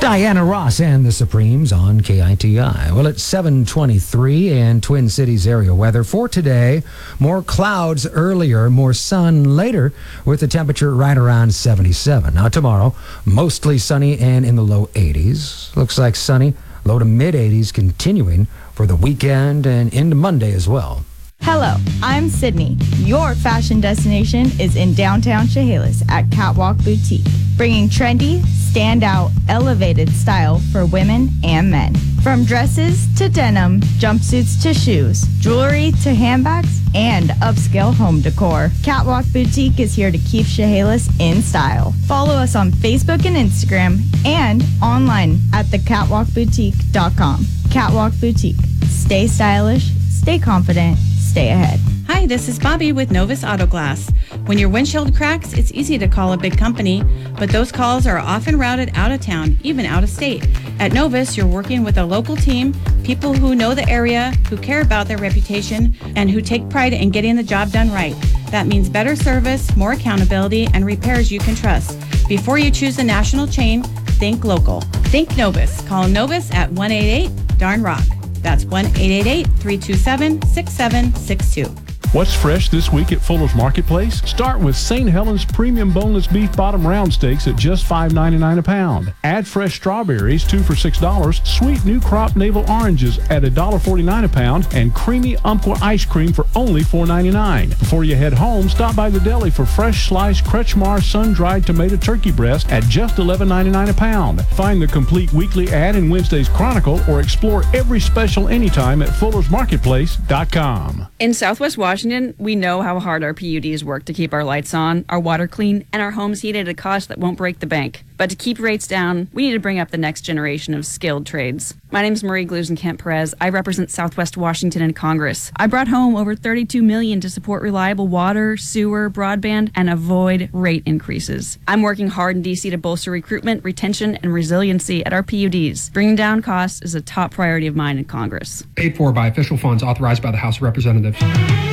Diana Ross and the Supremes on KITI. Well, it's 7:23 and Twin Cities area weather for today. More clouds earlier, more sun later, with the temperature right around 77. Now tomorrow, mostly sunny and in the low 80s. Looks like sunny, low to mid 80s continuing for the weekend and into Monday as well. Hello, I'm Sydney. Your fashion destination is in downtown Chehalis at Catwalk Boutique, bringing trendy, standout, elevated style for women and men. From dresses to denim, jumpsuits to shoes, jewelry to handbags, and upscale home decor, Catwalk Boutique is here to keep Chehalis in style. Follow us on Facebook and Instagram and online at thecatwalkboutique.com. Catwalk Boutique. Stay stylish, stay confident, stay ahead. Hi, this is Bobby with Novus Auto Glass. When your windshield cracks, it's easy to call a big company, but those calls are often routed out of town, even out of state. At Novus, you're working with a local team, people who know the area, who care about their reputation, and who take pride in getting the job done right. That means better service, more accountability, and repairs you can trust. Before you choose a national chain, think local. Think Novus. Call Novus at 188-DARN-ROCK. That's 1-888-327-6762. What's fresh this week at Fuller's Marketplace? Start with St. Helens Premium Boneless Beef Bottom Round Steaks at just $5.99 a pound. Add fresh strawberries, 2 for $6, sweet new crop navel oranges at $1.49 a pound, and creamy Umpqua ice cream for only $4.99. Before you head home, stop by the deli for fresh sliced Kretschmar sun-dried tomato turkey breast at just $11.99 a pound. Find the complete weekly ad in Wednesday's Chronicle or explore every special anytime at fullersmarketplace.com. In Southwest Washington, we know how hard our PUDs work to keep our lights on, our water clean, and our homes heated at a cost that won't break the bank. But to keep rates down, we need to bring up the next generation of skilled trades. My name is Marie Glusenkamp-Perez. I represent Southwest Washington in Congress. I brought home over $32 million to support reliable water, sewer, broadband, and avoid rate increases. I'm working hard in D.C. to bolster recruitment, retention, and resiliency at our PUDs. Bringing down costs is a top priority of mine in Congress. Paid for by official funds authorized by the House of Representatives.